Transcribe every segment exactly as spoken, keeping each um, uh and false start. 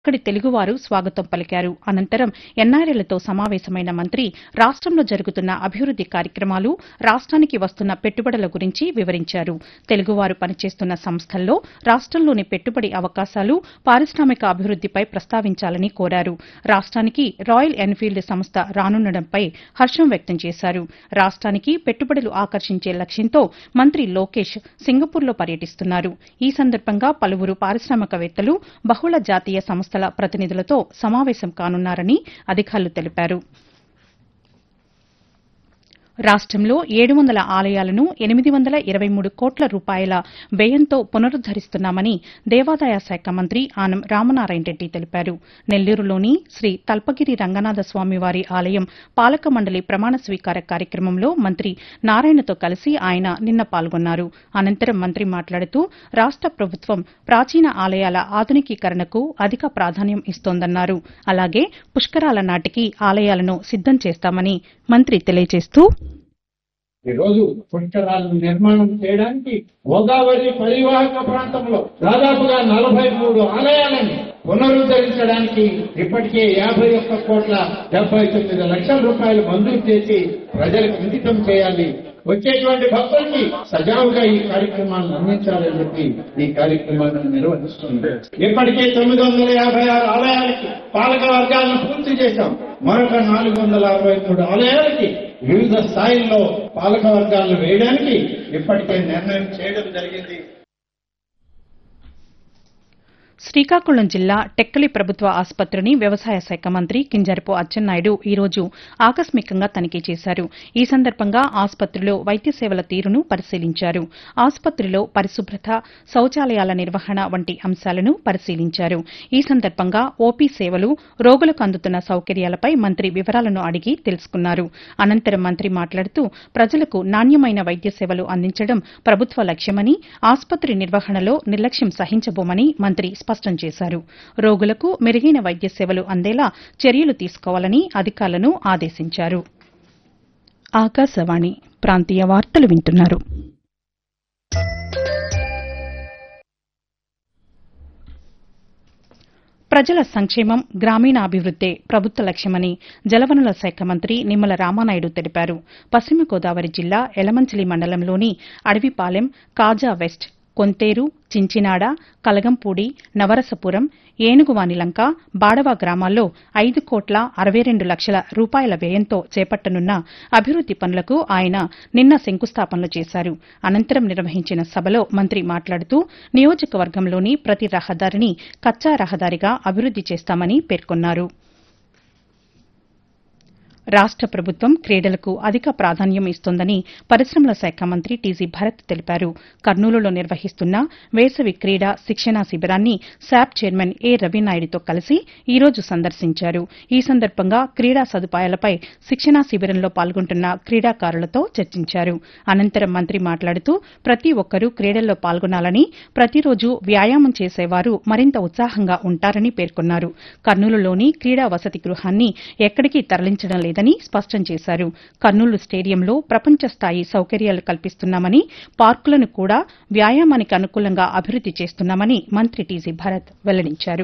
అక్కడి తెలుగువారు స్వాగతం పలికారు. అనంతరం ఎన్ఆర్ఐలతో సమావేశమైన మంత్రి రాష్టంలో జరుగుతున్న అభివృద్ది కార్యక్రమాలు, రాష్ట్రానికి వస్తున్న పెట్టుబడుల గురించి వివరించారు. తెలుగువారు పనిచేస్తున్న సంస్థల్లో రాష్టంలోని పెట్టుబడి అవకాశాలు, పారిశ్రామిక అభివృద్దిపై ప్రస్తావించాలని కోరారు. రాష్ట్రానికి రాయల్ ఎన్ఫీల్డ్ సంస్థ రానుండడంపై హర్షం వ్యక్తం చేశారు. రాష్ట్రానికి పెట్టుబడులు ఆకర్షించే లక్ష్యంతో మంత్రి లోకేష్ సింగపూర్లో పర్యటిస్తున్నారు. ఈ సందర్భంగా పలువురు పారిశ్రామికవేత్తలు, బహుళ జాతీయ సంస్థల ప్రతినిధులతో సమావేశం కానున్నారని అధికారులు తెలిపారు. రాష్టంలో ఏడు వందల ఆలయాలను ఎనిమిది వందల ఇరవై మూడు కోట్ల రూపాయల వ్యయంతో పునరుద్దరిస్తున్నామని దేవాదాయ శాఖ మంత్రి ఆనం రామనారాయణ రెడ్డి తెలిపారు. నెల్లూరులోని శ్రీ తల్పగిరి రంగనాథ స్వామివారి ఆలయం పాలక మండలి ప్రమాణ స్వీకార కార్యక్రమంలో మంత్రి నారాయణతో కలిసి ఆయన నిన్న పాల్గొన్నారు. అనంతరం మంత్రి మాట్లాడుతూ రాష్ట ప్రభుత్వం ప్రాచీన ఆలయాల ఆధునికీకరణకు అధిక ప్రాధాన్యం ఇస్తోందన్నారు. అలాగే పుష్కరాల నాటికి ఆలయాలను సిద్దం చేస్తామని మంత్రి తెలియజేస్తూ ఈ రోజు పుష్కరాలను నిర్మాణం చేయడానికి గోదావరి పరివాహక ప్రాంతంలో దాదాపుగా నలభై మూడు ఆలయాలను పునరుద్ధరించడానికి ఇప్పటికే యాభై ఒక్క కోట్ల డెబ్బై తొమ్మిది లక్షల రూపాయలు మంజూరు చేసి ప్రజలకు అంకితం చేయాలి. వచ్చేటువంటి భక్తులకి సజావుగా ఈ కార్యక్రమాలను అందించాలని చెప్పి ఈ కార్యక్రమాలను నిర్వహిస్తుంది. ఇప్పటికే తొమ్మిది వందల యాభై ఆరు ఆలయాలకి పాలక వర్గాలను పూర్తి చేశాం. మరొక నాలుగు వందల అరవై మూడు ఆలయాలకి వివిధ స్థాయిల్లో పాలక వర్గాలను వేయడానికి ఇప్పటికే నిర్ణయం చేయడం జరిగింది. శ్రీకాకుళం జిల్లా టెక్కలి ప్రభుత్వ ఆసుపత్రిని వ్యవసాయ శాఖ మంత్రి కింజరపు అచ్చెన్నాయుడు ఈ రోజు ఆకస్మికంగా తనిఖీ చేశారు. ఈ సందర్భంగా ఆసుపత్రిలో వైద్య సేవల తీరును పరిశీలించారు. ఆసుపత్రిలో పరిశుభ్రత, శౌచాలయాల నిర్వహణ వంటి అంశాలను పరిశీలించారు. ఈ సందర్భంగా ఓపీ సేవలు, రోగులకు అందుతున్న సౌకర్యాలపై మంత్రి వివరాలను అడిగి తెలుసుకున్నారు. అనంతరం మంత్రి మాట్లాడుతూ ప్రజలకు నాణ్యమైన వైద్య సేవలు అందించడం ప్రభుత్వ లక్ష్యమని, ఆసుపత్రి నిర్వహణలో నిర్లక్ష్యం సహించబోమని మంత్రి స్పష్టం చేశారు. రోగులకు మెరుగైన వైద్య సేవలు అందేలా చర్యలు తీసుకోవాలని అధికారులను ఆదేశించారు. ఆకాశవాణి ప్రాంతీయ వార్తలు వింటున్నారు. ప్రజల సంక్షేమం, గ్రామీణాభివృద్దే ప్రభుత్వ లక్ష్యమని జలవనరుల శాఖ మంత్రి నిమ్మల రామానాయుడు తెలిపారు. పశ్చిమ గోదావరి జిల్లా ఎలమంచిలి మండలంలోని అడవిపాలెం, కాజా వెస్ట్, కొంతేరు, చించినాడ, కలగంపూడి, నవరసపురం, ఏనుగువానిలంక, బాడవ గ్రామాల్లో ఐదు కోట్ల అరవై రెండు లక్షల రూపాయల వ్యయంతో చేపట్టనున్న అభివృద్ది పనులకు ఆయన నిన్న శంకుస్థాపనలు చేశారు. అనంతరం నిర్వహించిన సభలో మంత్రి మాట్లాడుతూ నియోజకవర్గంలోని ప్రతి రహదారిని కచ్చా రహదారిగా అభివృద్ది చేస్తామని పేర్కొన్నారు. రాష్ట ప్రభుత్వం క్రీడలకు అధిక ప్రాధాన్యం ఇస్తోందని పరిశ్రమల శాఖ మంత్రి టీజీ భరత్ తెలిపారు. కర్నూలులో నిర్వహిస్తున్న వేసవి క్రీడా శిక్షణా శిబిరాన్ని శాప్ చైర్మన్ ఏ రవినాయుడుతో కలిసి ఈ రోజు సందర్శించారు. ఈ సందర్భంగా క్రీడా సదుపాయాలపై శిక్షణా శిబిరంలో పాల్గొంటున్న క్రీడాకారులతో చర్చించారు. అనంతరం మంత్రి మాట్లాడుతూ ప్రతి ఒక్కరూ క్రీడల్లో పాల్గొనాలని, ప్రతిరోజు వ్యాయామం చేసేవారు మరింత ఉత్సాహంగా ఉంటారని పేర్కొన్నారు. కర్నూలులోని క్రీడా వసతి గృహాన్ని ఎక్కడికి తరలించడం లేదని స్పష్టం చేశారు. కర్నూలు స్టేడియంలో ప్రపంచ స్థాయి సౌకర్యాలు కల్పిస్తున్నామని, పార్కులను కూడా వ్యాయామానికి అనుకూలంగా అభివృద్ది చేస్తున్నామని మంత్రి టీజీ భరత్ వెల్లడించారు.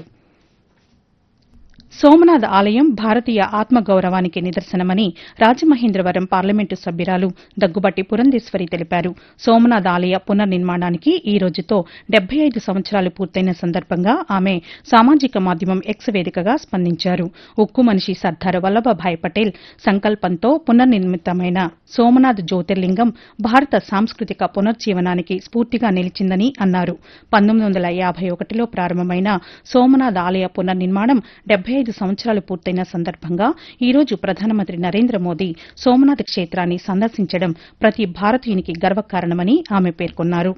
సోమనాథ్ ఆలయం భారతీయ ఆత్మగౌరవానికి నిదర్శనమని రాజమహేంద్రవరం పార్లమెంటు సభ్యురాలు దగ్గుబాటి పురంధేశ్వరి తెలిపారు. సోమనాథ్ ఆలయ పునర్నిర్మాణానికి ఈ రోజుతో డెబ్బై ఐదు సంవత్సరాలు పూర్తయిన సందర్భంగా ఆమె సామాజిక మాధ్యమం ఎక్స్ వేదికగా స్పందించారు. ఉక్కు మనిషి సర్దార్ వల్లభభాయ్ పటేల్ సంకల్పంతో పునర్నిర్మితమైన సోమనాథ్ జ్యోతిర్లింగం భారత సాంస్కృతిక పునర్జీవనానికి స్ఫూర్తిగా నిలిచిందని అన్నారు. పంతొమ్మిది వందల యాభై ఒకటిలో ప్రారంభమైన సోమనాథ్ ఆలయ పునర్నిర్మాణం డెబ్బై ఐదు సంవత్సరాలు పూర్తయిన సందర్భంగా ఈ రోజు ప్రధానమంత్రి నరేంద్ర మోదీ సోమనాథ్ క్షేత్రాన్ని సందర్శించడం ప్రతి భారతీయునికి గర్వకారణమని ఆమె పేర్కొన్నారు.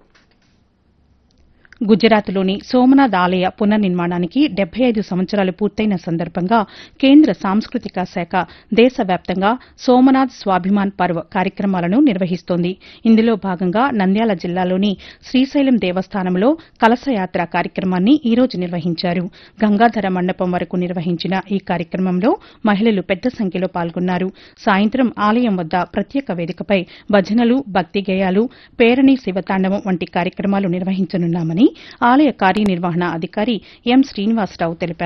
గుజరాత్లోని సోమనాథ్ ఆలయ పునర్నిర్మాణానికి డెబ్బై ఐదు సంవత్సరాలు పూర్తయిన సందర్భంగా కేంద్ర సాంస్కృతిక శాఖ దేశవ్యాప్తంగా సోమనాథ్ స్వాభిమాన్ పర్వ్ కార్యక్రమాలను నిర్వహిస్తోంది. ఇందులో భాగంగా నంద్యాల జిల్లాలోని శ్రీశైలం దేవస్థానంలో కలశయాత్ర కార్యక్రమాన్ని ఈ రోజు నిర్వహించారు. గంగాధర మండపం వరకు నిర్వహించిన ఈ కార్యక్రమంలో మహిళలు పెద్ద సంఖ్యలో పాల్గొన్నారు. సాయంత్రం ఆలయం వద్ద ప్రత్యేక వేదికపై భజనలు, భక్తి గేయాలు, పేరణి శివతాండవం వంటి కార్యక్రమాలు నిర్వహించనున్నామని ఆలయ కార్యనిర్వహణ అధికారి ఎం శ్రీనివాసరావు తెలిపారు.